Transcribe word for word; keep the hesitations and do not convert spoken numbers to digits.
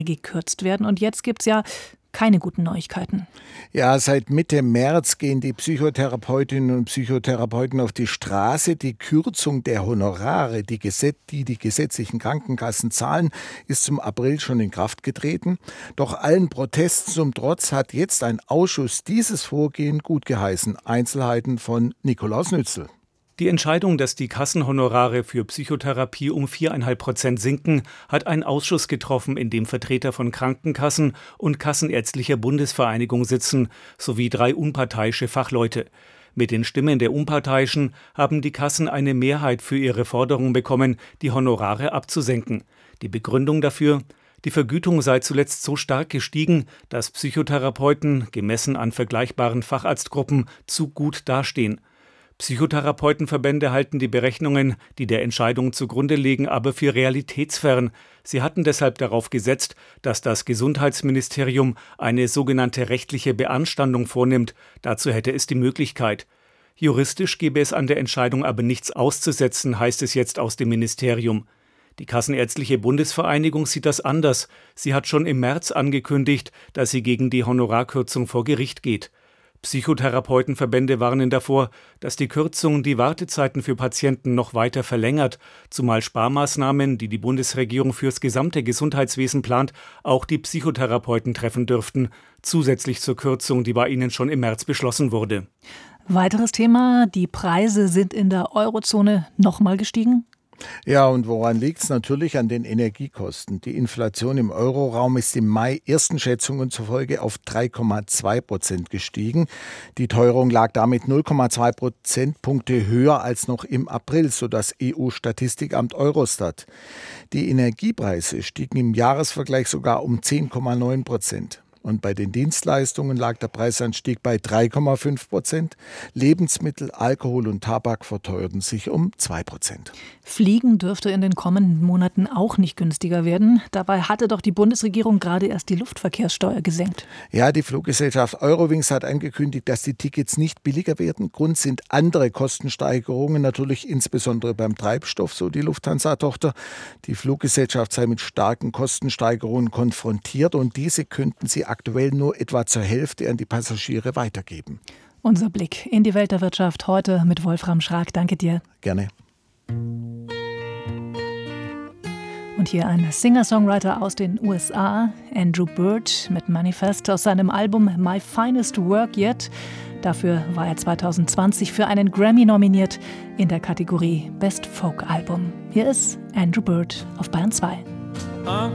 gekürzt werden. Und jetzt gibt es ja keine guten Neuigkeiten. Ja, seit Mitte März gehen die Psychotherapeutinnen und Psychotherapeuten auf die Straße. Die Kürzung der Honorare, die, Gesetz, die die gesetzlichen Krankenkassen zahlen, ist zum April schon in Kraft getreten. Doch allen Protesten zum Trotz hat jetzt ein Ausschuss dieses Vorgehen gutgeheißen. Einzelheiten von Nikolaus Nützel. Die Entscheidung, dass die Kassenhonorare für Psychotherapie um vier Komma fünf Prozent sinken, hat ein Ausschuss getroffen, in dem Vertreter von Krankenkassen und Kassenärztlicher Bundesvereinigung sitzen, sowie drei unparteiische Fachleute. Mit den Stimmen der Unparteiischen haben die Kassen eine Mehrheit für ihre Forderung bekommen, die Honorare abzusenken. Die Begründung dafür: Die Vergütung sei zuletzt so stark gestiegen, dass Psychotherapeuten, gemessen an vergleichbaren Facharztgruppen, zu gut dastehen. Psychotherapeutenverbände halten die Berechnungen, die der Entscheidung zugrunde liegen, aber für realitätsfern. Sie hatten deshalb darauf gesetzt, dass das Gesundheitsministerium eine sogenannte rechtliche Beanstandung vornimmt. Dazu hätte es die Möglichkeit. Juristisch gäbe es an der Entscheidung aber nichts auszusetzen, heißt es jetzt aus dem Ministerium. Die Kassenärztliche Bundesvereinigung sieht das anders. Sie hat schon im März angekündigt, dass sie gegen die Honorarkürzung vor Gericht geht. Psychotherapeutenverbände warnen davor, dass die Kürzung die Wartezeiten für Patienten noch weiter verlängert, zumal Sparmaßnahmen, die die Bundesregierung fürs gesamte Gesundheitswesen plant, auch die Psychotherapeuten treffen dürften, zusätzlich zur Kürzung, die bei ihnen schon im März beschlossen wurde. Weiteres Thema: Die Preise sind in der Eurozone nochmal gestiegen. Ja, und woran liegt es? Natürlich an den Energiekosten. Die Inflation im Euroraum ist im Mai ersten Schätzungen zufolge auf drei Komma zwei Prozent gestiegen. Die Teuerung lag damit null Komma zwei Prozentpunkte höher als noch im April, so das E U-Statistikamt Eurostat. Die Energiepreise stiegen im Jahresvergleich sogar um zehn Komma neun Prozent. Und bei den Dienstleistungen lag der Preisanstieg bei drei Komma fünf Prozent. Lebensmittel, Alkohol und Tabak verteuerten sich um zwei Prozent. Fliegen dürfte in den kommenden Monaten auch nicht günstiger werden. Dabei hatte doch die Bundesregierung gerade erst die Luftverkehrssteuer gesenkt. Ja, die Fluggesellschaft Eurowings hat angekündigt, dass die Tickets nicht billiger werden. Grund sind andere Kostensteigerungen, natürlich insbesondere beim Treibstoff, so die Lufthansa-Tochter. Die Fluggesellschaft sei mit starken Kostensteigerungen konfrontiert und diese könnten sie aktuell nur etwa zur Hälfte an die Passagiere weitergeben. Unser Blick in die Welt der Wirtschaft heute mit Wolfram Schrag. Danke dir. Gerne. Und hier ein Singer-Songwriter aus den U S A, Andrew Bird mit Manifest aus seinem Album My Finest Work Yet. Dafür war er zwanzig zwanzig für einen Grammy nominiert in der Kategorie Best Folk Album. Hier ist Andrew Bird auf Bayern zwei. I'm